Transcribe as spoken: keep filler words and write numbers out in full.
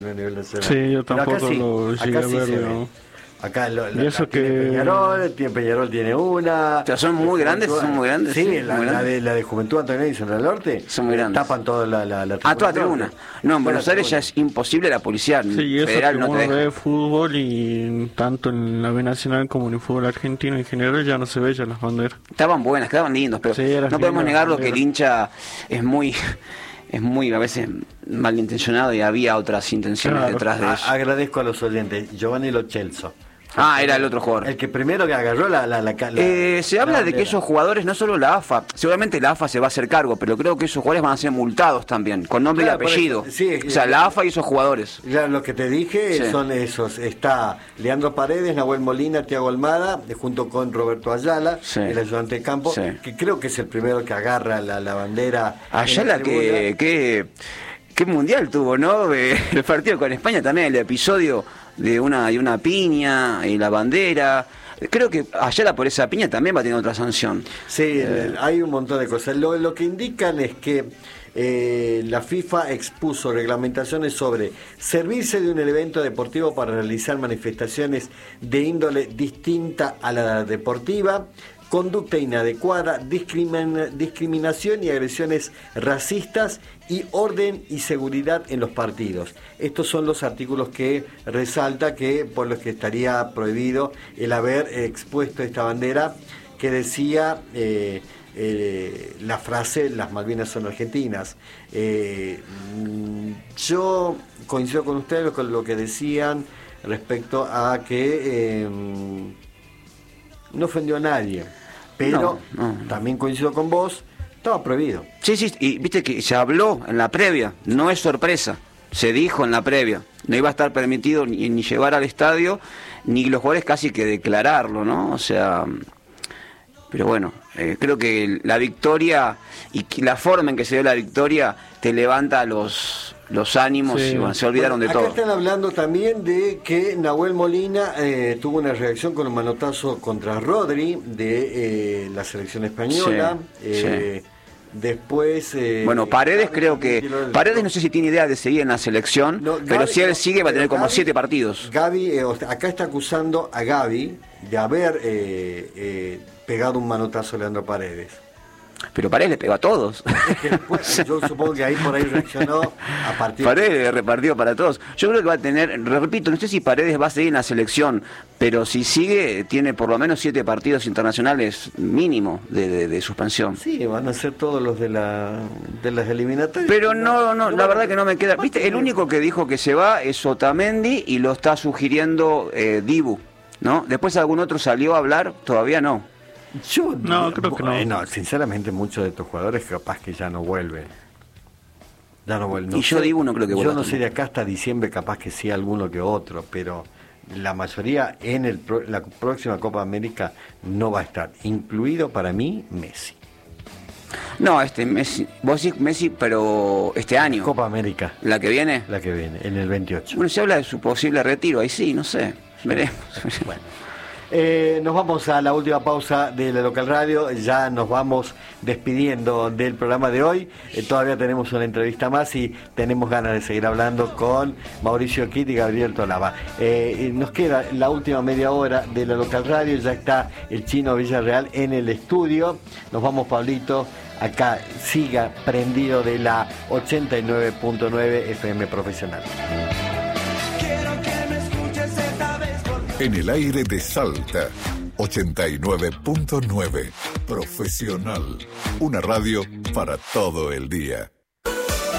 a nivel nacional. Sí, yo Pero acá tampoco sí, lo llegué acá a sí ver. se ve. ¿No? Acá lo, Y la, eso la tiene que- Peñarol, tiene, Peñarol tiene una. O sea, son muy grandes, Juventud- son muy grandes, Sí, sí, la, muy la grandes. de, la de Juventud Antonio y Central Norte. Son muy eh, grandes. Tapan toda la, la, la Ah, toda la tribuna. tribuna. No, en Buenos Toda la Aires ya tribuna. es imposible, la policía Sí, y eso federal que no te uno deja. ve fútbol y tanto en la B Nacional como en el fútbol argentino en general ya no se ve ya las banderas. Estaban buenas, quedaban lindos, pero Sí, eran no podemos lindas negarlo banderas. que el hincha es muy, es muy a veces malintencionado y había otras intenciones Claro. detrás de A- eso. agradezco a los oyentes. Giovanni Lo Celso. Ah, era el otro jugador. El que primero que agarró la. la, la, la Eh, se la habla de que bandera. esos jugadores, no solo la A F A, seguramente la A F A se va a hacer cargo, pero creo que esos jugadores van a ser multados también, con nombre Claro, y por apellido. eso, sí, o sea, eh, la A F A y esos jugadores. Ya, lo que te dije Sí. son esos. Está Leandro Paredes, Nahuel Molina, Tiago Almada, eh, junto con Roberto Ayala, Sí. el ayudante de campo, Sí. que creo que es el primero que agarra la, la bandera. en Ayala la que, tribuna. que, qué mundial tuvo, ¿no? Eh, El partido con España también, el episodio de una, de una piña y la bandera. Creo que Ayala por esa piña también va a tener otra sanción. Sí, el- hay un montón de cosas. Lo, lo que indican es que eh, la FIFA expuso reglamentaciones sobre servirse de un evento deportivo para realizar manifestaciones de índole distinta a la deportiva, conducta inadecuada, discrimin- discriminación y agresiones racistas y orden y seguridad en los partidos. Estos son los artículos que resalta que por los que estaría prohibido el haber expuesto esta bandera que decía eh, eh, la frase "las Malvinas son argentinas". Eh, mm, yo coincido con ustedes con lo que decían respecto a que eh, no ofendió a nadie, pero No, no. también coincido con vos, estaba prohibido. Sí, sí, y viste que se habló en la previa, no es sorpresa, se dijo en la previa, no iba a estar permitido ni, ni llevar al estadio, ni los jugadores casi que declararlo, ¿no? O sea, pero bueno, eh, creo que la victoria y que la forma en que se dio la victoria te levanta los, los ánimos Sí. y bueno, se olvidaron Bueno, de acá todo. están hablando también de que Nahuel Molina eh, tuvo una reacción con un manotazo contra Rodri de eh, la selección española. Sí, eh, Después. eh, Bueno, Paredes Gaby creo también que... tiró el- Paredes no sé si tiene idea de seguir en la selección, No, pero Gaby- si él no, sigue va a tener pero como Gaby- siete partidos. Gaby, eh, o sea, acá está acusando a Gaby de haber eh, eh, pegado un manotazo a Leandro Paredes. Pero Paredes le pegó a todos. Es que después, yo supongo que ahí por ahí reaccionó a partir Paredes repartido para todos. Yo creo que va a tener, repito, no sé si Paredes va a seguir en la selección, pero si sigue, tiene por lo menos siete partidos internacionales mínimo de, de, de suspensión. Sí, van a ser todos los de la de las eliminatorias. Pero no, no, la van a- verdad que no me queda. Viste, el único que dijo que se va es Otamendi y lo está sugiriendo eh, Dibu, ¿no? Después algún otro salió a hablar, todavía no. Yo No, creo que no. Bueno, sinceramente muchos de estos jugadores capaz que ya no vuelven. Ya no vuelven. Y yo sé, digo, no creo que vuelva Yo no sé tampoco. de acá hasta diciembre, capaz que sí alguno que otro, pero la mayoría en el pro- la próxima Copa América no va a estar, incluido para mí Messi. No, este Messi, vos decís Messi, pero este año, Copa América, la que viene. la que viene, en el veintiocho. Bueno, se habla de su posible retiro, ahí sí, no sé, veremos. Bueno. Eh, nos vamos a la última pausa de la Local Radio, ya nos vamos despidiendo del programa de hoy. Eh, todavía tenemos una entrevista más y tenemos ganas de seguir hablando con Mauricio Kitt y Gabriel Tolaba. Eh, nos queda la última media hora de la Local Radio, ya está el Chino Villarreal en el estudio. Nos vamos, Pablito, acá siga prendido de la ochenta y nueve punto nueve F M Profesional. En el aire de Salta, ochenta y nueve punto nueve Profesional. Una radio para todo el día.